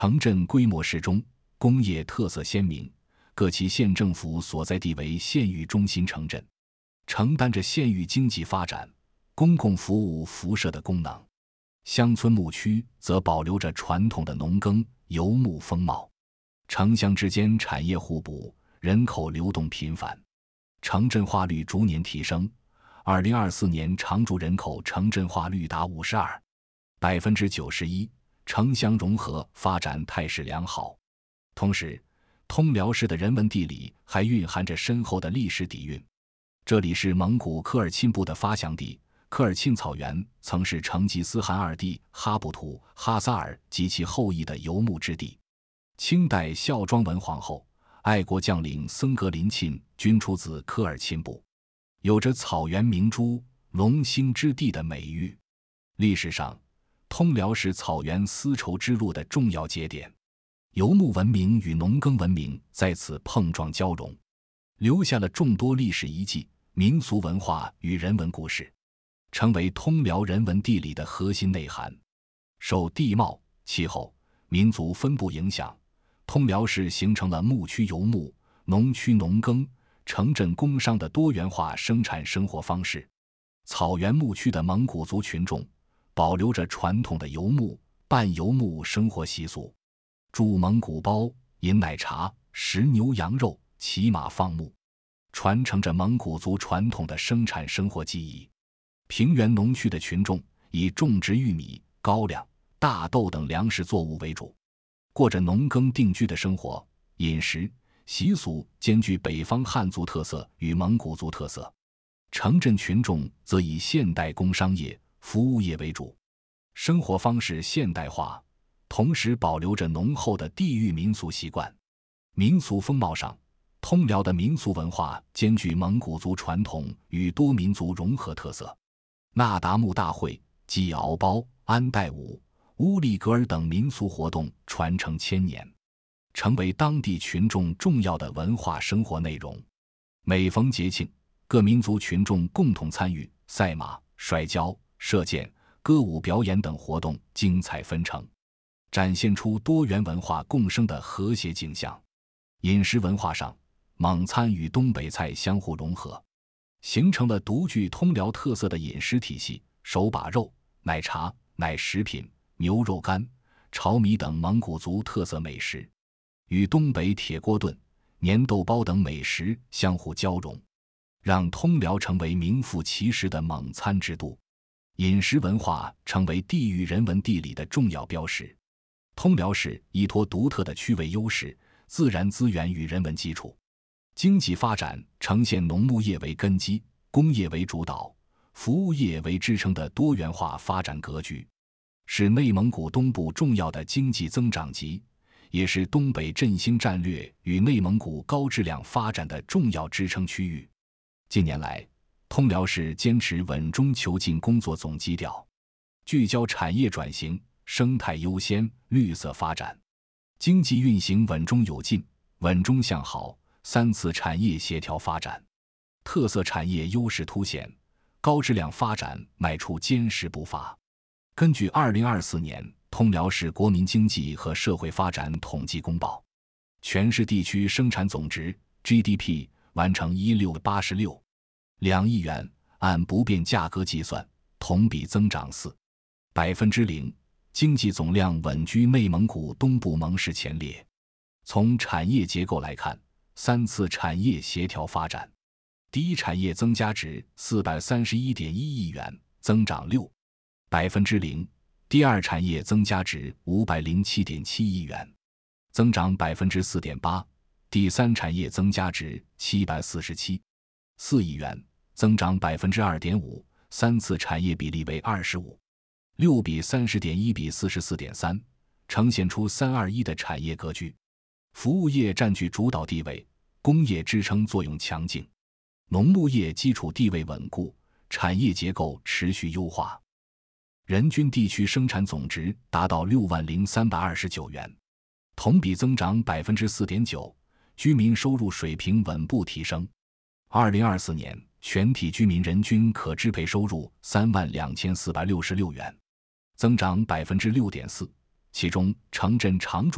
城镇规模适中，工业特色鲜明，各其县政府所在地为县域中心城镇，承担着县域经济发展、公共服务辐射的功能。乡村牧区则保留着传统的农耕、游牧风貌，城乡之间产业互补，人口流动频繁，城镇化率逐年提升。2024年常住人口城镇化率达 52%，91%，城乡融合发展态势良好。同时，通辽市的人文地理还蕴含着深厚的历史底蕴。这里是蒙古科尔沁部的发祥地，科尔沁草原曾是成吉思汗二弟哈布图、哈萨尔及其后裔的游牧之地。清代孝庄文皇后、爱国将领僧格林沁均出自科尔沁部，有着草原明珠、龙兴之地的美誉。历史上，通辽是草原丝绸之路的重要节点，游牧文明与农耕文明在此碰撞交融，留下了众多历史遗迹、民俗文化与人文故事，成为通辽人文地理的核心内涵。受地貌、气候、民族分布影响，通辽市形成了牧区游牧、农区农耕、城镇工商的多元化生产生活方式。草原牧区的蒙古族群众保留着传统的游牧、半游牧生活习俗，筑蒙古包、饮奶茶、食牛羊肉、骑马放牧，传承着蒙古族传统的生产生活技艺。平原农区的群众以种植玉米、高粱、大豆等粮食作物为主，过着农耕定居的生活，饮食习俗兼具北方汉族特色与蒙古族特色。城镇群众则以现代工商业、服务业为主，生活方式现代化，同时保留着浓厚的地域民俗习惯。民俗风貌上，通辽的民俗文化兼具蒙古族传统与多民族融合特色。那达慕大会、祭敖包、安代舞、乌力格尔等民俗活动传承千年，成为当地群众重要的文化生活内容。每逢节庆，各民族群众共同参与赛马、摔跤、射箭、歌舞表演等活动，精彩纷呈，展现出多元文化共生的和谐景象。饮食文化上，蒙餐与东北菜相互融合，形成了独具通辽特色的饮食体系，手把肉、奶茶、奶食品、牛肉干、炒米等蒙古族特色美食，与东北铁锅炖、粘豆包等美食相互交融，让通辽成为名副其实的蒙餐之都。饮食文化成为地域人文地理的重要标识。通辽市依托独特的区位优势、自然资源与人文基础，经济发展呈现农牧业为根基、工业为主导、服务业为支撑的多元化发展格局，是内蒙古东部重要的经济增长极，也是东北振兴战略与内蒙古高质量发展的重要支撑区域。近年来，通辽市坚持稳中求进工作总基调，聚焦产业转型、生态优先、绿色发展，经济运行稳中有进、稳中向好，三次产业协调发展，特色产业优势凸显，高质量发展迈出坚实步伐。根据2024年通辽市国民经济和社会发展统计公报，全市地区生产总值 GDP 完成1686.2亿元，按不变价格计算，同比增长 4%，经济总量稳居内蒙古东部盟市前列。从产业结构来看，三次产业协调发展，第一产业增加值 431.1亿元，增长 6%，第二产业增加值 507.7亿元，增长 4.8%，第三产业增加值 747.4亿元，增长 2.5%， 三次产业比例为25.6比30.1比44.3，呈现出321的产业格局。服务业占据主导地位，工业支撑作用强劲，农牧业基础地位稳固，产业结构持续优化。人均地区生产总值达到60329元，同比增长 4.9%， 居民收入水平稳步提升。2024年全体居民人均可支配收入32466元，增长 6.4%， 其中城镇常住